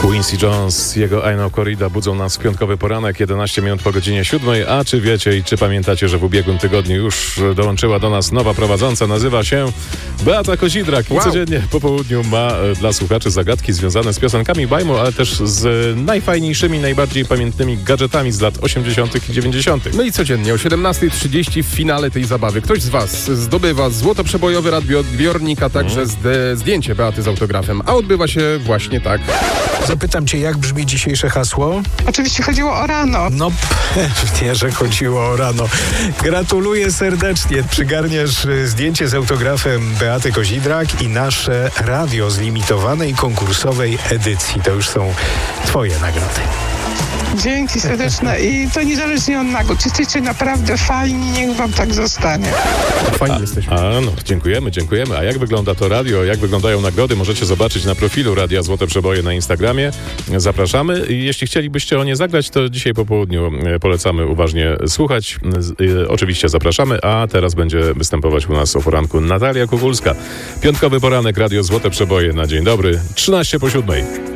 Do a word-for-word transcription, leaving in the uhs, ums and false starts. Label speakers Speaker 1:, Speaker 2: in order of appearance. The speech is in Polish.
Speaker 1: Quincy Jones, jego I Know Corrida budzą nas w piątkowy poranek, jedenaście minut po godzinie siódmej. A czy wiecie i czy pamiętacie, że w ubiegłym tygodniu już dołączyła do nas nowa prowadząca, nazywa się Beata Kozidrak i
Speaker 2: wow.
Speaker 1: codziennie po południu ma dla słuchaczy zagadki związane z piosenkami bajmu, ale też z najfajniejszymi, najbardziej pamiętnymi gadżetami z lat osiemdziesiątych i dziewięćdziesiątych.
Speaker 2: No i codziennie o siedemnastej trzydzieści w finale tej zabawy ktoś z Was zdobywa złotoprzebojowy radioodbiornik, a także mm. zde- zdjęcie Beaty z autografem, a odbywa się właśnie tak.
Speaker 3: Zapytam cię, jak brzmi dzisiejsze hasło?
Speaker 4: Oczywiście chodziło o rano.
Speaker 3: No pewnie, że chodziło o rano. Gratuluję serdecznie. Przygarniasz zdjęcie z autografem Beaty Kozidrak i nasze radio z limitowanej konkursowej edycji. To już są twoje nagrody.
Speaker 4: Dzięki serdeczne i to niezależnie od nagród. Jesteście naprawdę fajni, niech wam tak zostanie.
Speaker 2: Fajnie jesteśmy.
Speaker 1: A no, dziękujemy, dziękujemy. A jak wygląda to radio, jak wyglądają nagrody, możecie zobaczyć na profilu Radia Złote Przeboje na Instagramie. Zapraszamy. I jeśli chcielibyście o nie zagrać, to dzisiaj po południu polecamy uważnie słuchać. Oczywiście zapraszamy, a teraz będzie występować u nas o poranku Natalia Kukulska. Piątkowy poranek, Radio Złote Przeboje na dzień dobry, trzynaście po siódmej.